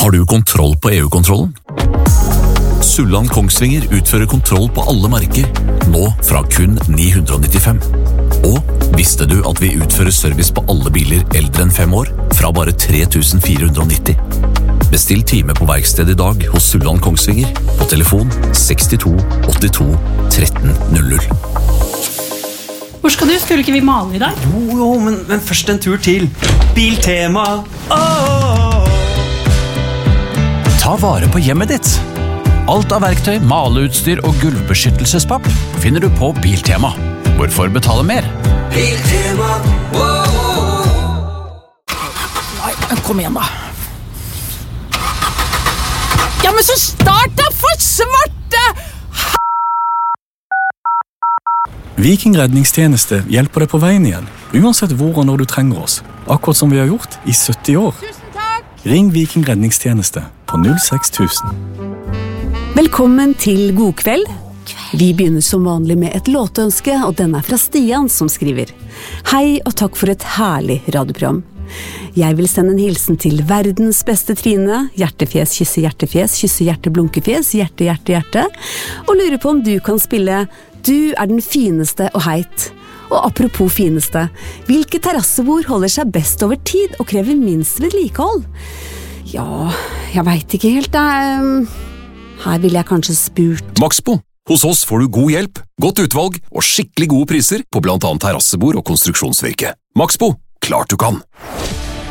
Har du kontroll på EU-kontrollen? Sulland Kongsvinger utfører kontroll på alle merker, nå fra kun 995. Og visste du at vi utfører service på alle biler eldre enn 5 år, fra bare 3490? Bestill time på verksted i dag hos Sulland Kongsvinger på telefon 62 82 1300. Hvor skal du? Skulle ikke vi male i dag? Jo, men først en tur til Biltema. Ta vare på hjemmet ditt. Alt av verktøy, maleutstyr og gulvbeskyttelsespapp finner du på Biltema. Hvorfor betale mer? Biltema. Nei, kom igjen da. Ja, men så start da, for svarte! Viking redningstjeneste hjelper deg på veien igjen, uansett hvor og når du trenger oss. Akkurat som vi har gjort i 70 år. Tusen takk! Ring Viking redningstjeneste på 06000. Velkommen til God kveld. Vi begynner som vanlig med et låtønske, og den er fra Stian som skriver: Hei og takk for et herlig radioprogram. Jeg vil sende en hilsen til verdens beste Trine, hjertefjes, kysse hjerte, blunkefjes, hjerte, hjerte, hjerte, og lurer på om du kan spille Du er den fineste og heit. Og apropos fineste, hvilke terrassebord holder seg best over tid og krever minst vedlikehold? Ja, jeg vet ikke helt, her vil jeg kanskje spurt. Maxbo. Hos oss får du god hjelp, godt utvalg og skikkelig gode priser på blant annet terrassebord og konstruksjonsvirke. Maxbo. Klart du kan!